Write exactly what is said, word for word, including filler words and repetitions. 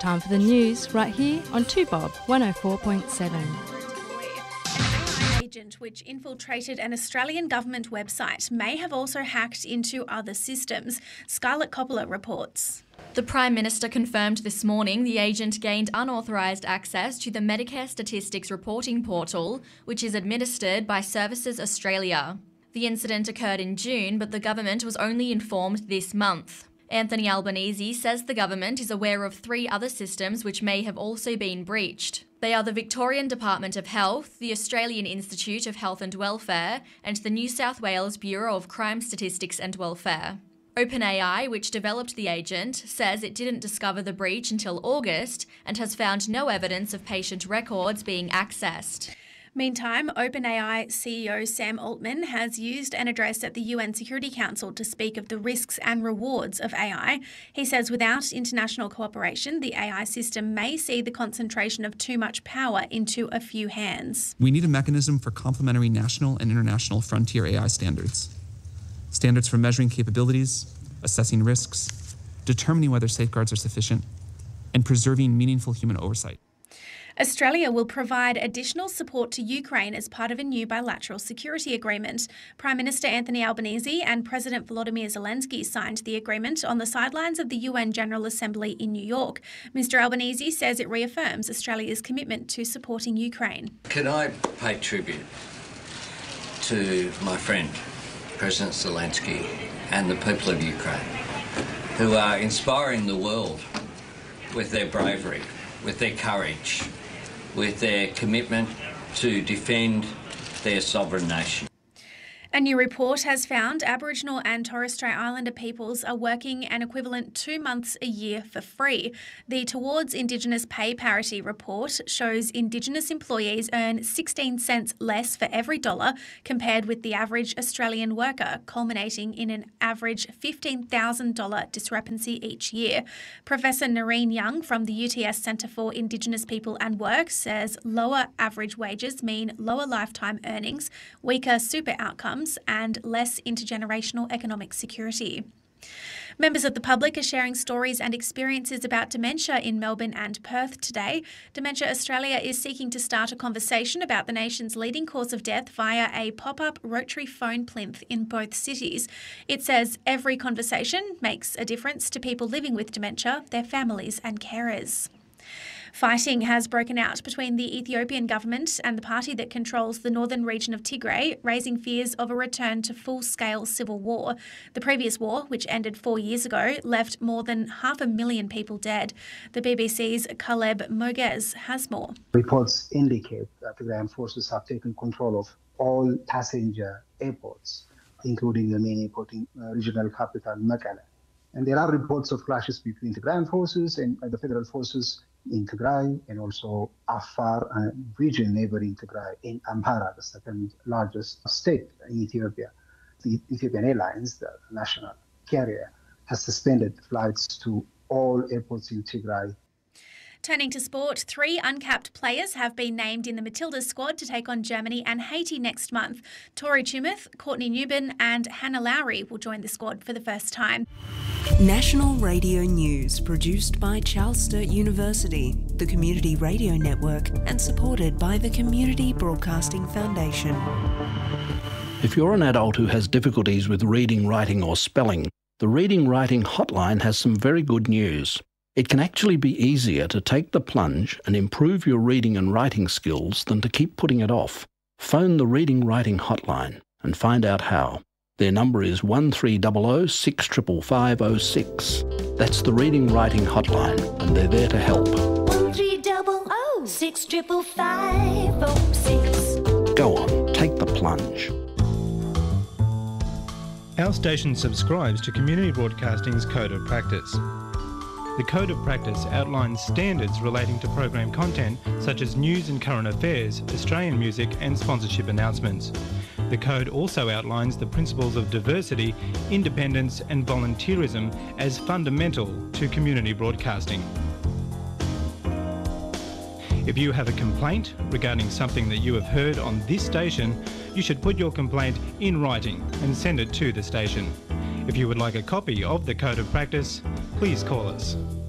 Time for the news right here on two Bob one oh four point seven. Agent which infiltrated an Australian government website may have also hacked into other systems. Scarlett Coppola reports. The Prime Minister confirmed this morning the agent gained unauthorised access to the Medicare Statistics Reporting Portal, which is administered by Services Australia. The incident occurred in June, but the government was only informed this month. Anthony Albanese says the government is aware of three other systems which may have also been breached. They are the Victorian Department of Health, the Australian Institute of Health and Welfare, and the New South Wales Bureau of Crime Statistics and Welfare. OpenAI, which developed the agent, says it didn't discover the breach until August and has found no evidence of patient records being accessed. Meantime, OpenAI C E O Sam Altman has used an address at the U N Security Council to speak of the risks and rewards of A I. He says without international cooperation, the A I system may see the concentration of too much power into a few hands. We need a mechanism for complementary national and international frontier A I standards. Standards for measuring capabilities, assessing risks, determining whether safeguards are sufficient, and preserving meaningful human oversight. Australia will provide additional support to Ukraine as part of a new bilateral security agreement. Prime Minister Anthony Albanese and President Volodymyr Zelensky signed the agreement on the sidelines of the U N General Assembly in New York. Mister Albanese says it reaffirms Australia's commitment to supporting Ukraine. Can I pay tribute to my friend, President Zelensky, and the people of Ukraine, who are inspiring the world with their bravery, with their courage, with their commitment to defend their sovereign nation. A new report has found Aboriginal and Torres Strait Islander peoples are working an equivalent two months a year for free. The Towards Indigenous Pay Parity report shows Indigenous employees earn sixteen cents less for every dollar compared with the average Australian worker, culminating in an average fifteen thousand dollars discrepancy each year. Professor Noreen Young from the U T S Centre for Indigenous People and Work says lower average wages mean lower lifetime earnings, weaker super outcomes, and less intergenerational economic security. Members of the public are sharing stories and experiences about dementia in Melbourne and Perth today. Dementia Australia is seeking to start a conversation about the nation's leading cause of death via a pop-up rotary phone plinth in both cities. It says every conversation makes a difference to people living with dementia, their families and carers. Fighting has broken out between the Ethiopian government and the party that controls the northern region of Tigray, raising fears of a return to full-scale civil war. The previous war, which ended four years ago, left more than half a million people dead. The B B C's Caleb Mogez has more. Reports indicate that the Tigrayan forces have taken control of all passenger airports, including the main airport in uh, regional capital, Mekelle. And there are reports of clashes between Tigrayan forces and uh, the federal forces in Tigray, and also Afar, a region neighboring Tigray, in Amhara, the second largest state in Ethiopia. The Ethiopian Airlines, the national carrier, has suspended flights to all airports in Tigray. Turning to sport, three uncapped players have been named in the Matildas squad to take on Germany and Haiti next month. Tori Tumeth, Courtney Newman and Hannah Lowry will join the squad for the first time. National Radio News, produced by Charles Sturt University, the Community Radio Network, and supported by the Community Broadcasting Foundation. If you're an adult who has difficulties with reading, writing or spelling, the Reading Writing Hotline has some very good news. It can actually be easier to take the plunge and improve your reading and writing skills than to keep putting it off. Phone the Reading Writing Hotline and find out how. Their number is one three zero zero six five five five zero six. That's the Reading Writing Hotline, and they're there to help. one three zero zero six five five five zero six. Go on, take the plunge. Our station subscribes to Community Broadcasting's Code of Practice. The Code of Practice outlines standards relating to program content such as news and current affairs, Australian music and sponsorship announcements. The Code also outlines the principles of diversity, independence and volunteerism as fundamental to community broadcasting. If you have a complaint regarding something that you have heard on this station, you should put your complaint in writing and send it to the station. If you would like a copy of the Code of Practice, please call us.